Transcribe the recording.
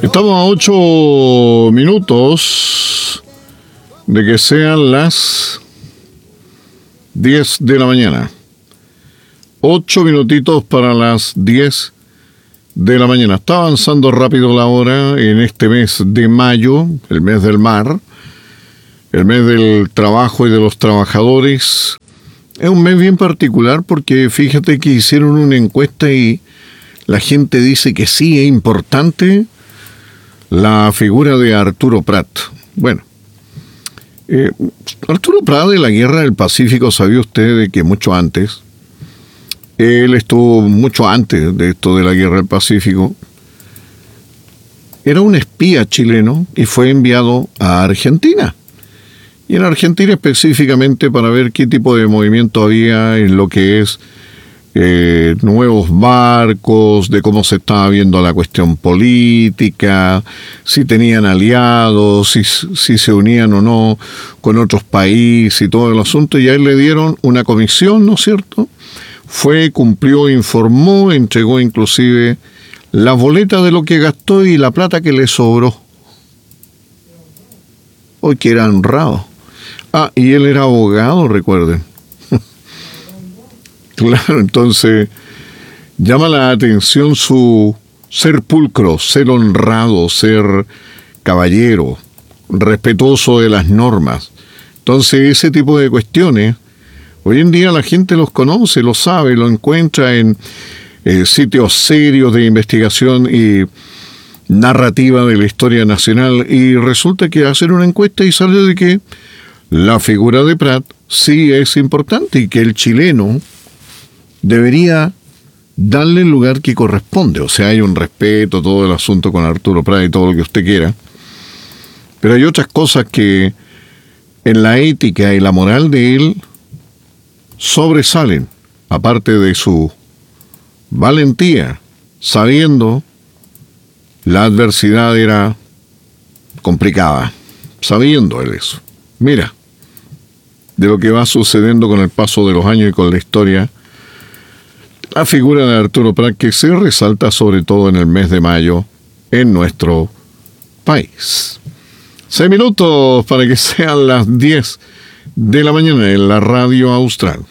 Estamos a 8 minutos de que sean las 10 de la mañana. 8 minutitos para las 10 de la mañana. Está avanzando rápido la hora en este mes de mayo, el mes del mar, el mes del trabajo y de los trabajadores. Es un mes bien particular porque fíjate que hicieron una encuesta y la gente dice que sí, es importante la figura de Arturo Prat. Bueno, Arturo Prat de la Guerra del Pacífico, ¿sabía usted de que mucho antes? Él estuvo mucho antes de esto de la Guerra del Pacífico. Era un espía chileno y fue enviado a Argentina. Y en Argentina específicamente para ver qué tipo de movimiento había en lo que es nuevos barcos, de cómo se estaba viendo la cuestión política, si tenían aliados, si se unían o no con otros países y todo el asunto. Y a él le dieron una comisión, ¿no es cierto? Fue, cumplió, informó, entregó inclusive la boleta de lo que gastó y la plata que le sobró. Hoy que era honrado. Ah, y él era abogado, recuerden. Claro, entonces llama la atención su ser pulcro, ser honrado, ser caballero, respetuoso de las normas. Entonces ese tipo de cuestiones, hoy en día la gente los conoce, lo sabe, lo encuentra en sitios serios de investigación y narrativa de la historia nacional, y resulta que hacen una encuesta y sale de que la figura de Prat sí es importante y que el chileno debería darle el lugar que corresponde. O sea, hay un respeto, todo el asunto con Arturo Prat y todo lo que usted quiera, pero hay otras cosas que en la ética y la moral de él sobresalen, aparte de su valentía, sabiendo la adversidad era complicada, sabiendo él eso. Mira, de lo que va sucediendo con el paso de los años y con la historia, la figura de Arturo Prat que se resalta sobre todo en el mes de mayo en nuestro país. 6 minutos para que sean las 10 de la mañana en la Radio Austral.